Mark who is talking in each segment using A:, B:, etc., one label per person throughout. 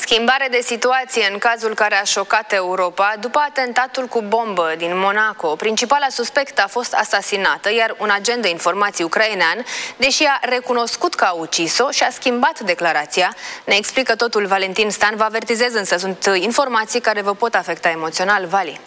A: Schimbare de situație în cazul care a șocat Europa după atentatul cu bombă din Monaco. Principala suspectă a fost asasinată, iar un agent de informații ucrainean, deși a recunoscut că a ucis-o, și-a schimbat declarația. Ne explică totul Valentin Stan. Vă avertizez însă, sunt informații care vă pot afecta emoțional. Vali.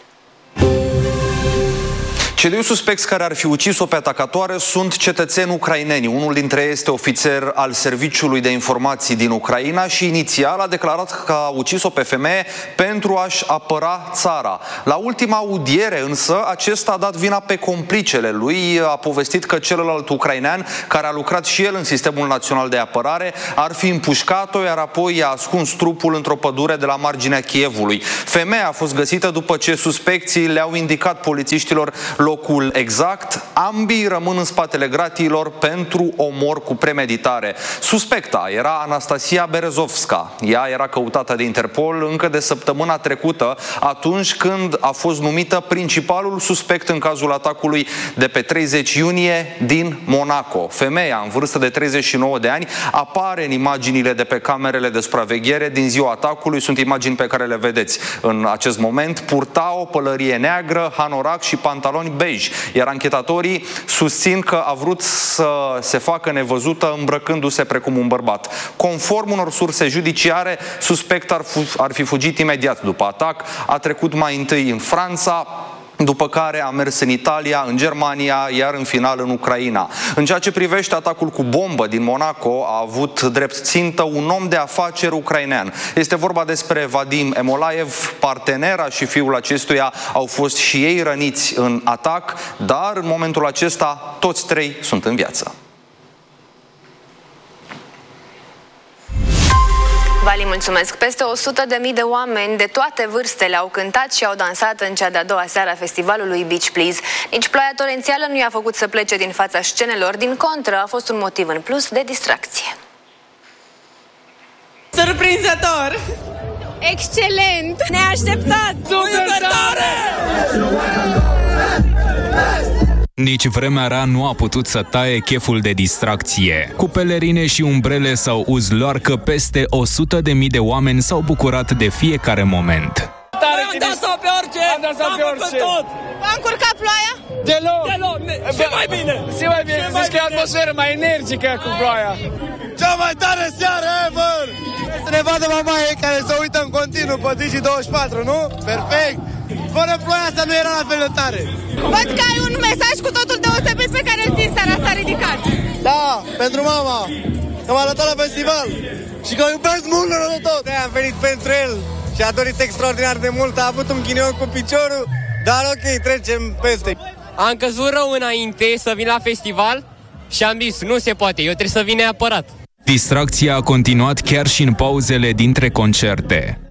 B: Cei doi suspecți care ar fi ucis-o pe atacatoare sunt cetățeni ucraineni. Unul dintre ei este ofițer al Serviciului de Informații din Ucraina și inițial a declarat că a ucis-o pe femeie pentru a-și apăra țara. La ultima audiere însă, acesta a dat vina pe complicele lui, a povestit că celălalt ucrainean, care a lucrat și el în Sistemul Național de Apărare, ar fi împușcat-o, iar apoi i-a ascuns trupul într-o pădure de la marginea Kievului. Femeia a fost găsită după ce suspecții le-au indicat polițiștilor locul exact. Ambii rămân în spatele gratiilor pentru omor cu premeditare. Suspecta era Anastasia Berezovska. Ea era căutată de Interpol încă de săptămâna trecută, atunci când a fost numită principalul suspect în cazul atacului de pe 30 iunie din Monaco. Femeia, în vârstă de 39 de ani, apare în imaginile de pe camerele de supraveghere din ziua atacului. Sunt imagini pe care le vedeți în acest moment. Purta o pălărie neagră, hanorac și pantaloni bej, iar anchetatorii susțin că a vrut să se facă nevăzută îmbrăcându-se precum un bărbat. Conform unor surse judiciare, suspectul ar fi fugit imediat după atac, a trecut mai întâi în Franța, după care a mers în Italia, în Germania, iar în final în Ucraina. În ceea ce privește atacul cu bombă din Monaco, a avut drept țintă un om de afaceri ucrainean. Este vorba despre Vadim Emolaev. Partenera și fiul acestuia au fost și ei răniți în atac, dar în momentul acesta toți trei sunt în viață.
A: Vali, mulțumesc! Peste 100.000 de oameni de toate vârstele au cântat și au dansat în cea de-a doua seară a festivalului Beach Please. Nici ploaia torențială nu i-a făcut să plece din fața scenelor, din contră a fost un motiv în plus de distracție.
C: Surprinzător! Excelent! Neașteptat! Super tare!
D: Nici vremea rea nu a putut să taie cheful de distracție. Cu pelerine și umbrele sau uzloarcă, peste 100.000 de oameni s-au bucurat de fiecare moment.
C: Am dansat pe orice! Am dansat pe orice! V-a încurcat ploaia?
E: Deloc!
C: Și mai bine!
E: Și mai bine! Zici că e atmosferă mai energică cu ploaia.
F: Cea mai tare seară ever! Să ne vadă mamaie care se uită în continuu pe Digi24, nu? Perfect! Fără ploaia asta nu era la fel de tare.
C: Văd că ai un mesaj cu totul deosebit pe care îl țin seara asta ridicat.
F: Da, pentru mama, că m-a arătat la festival și că o iubesc mult de tot.
E: Am venit pentru el și a dorit extraordinar de mult, a avut un ghinion cu piciorul, dar ok, trecem peste.
G: Am căzut rău înainte să vin la festival și am zis, nu se poate, eu trebuie să vin neapărat.
D: Distracția a continuat chiar și în pauzele dintre concerte.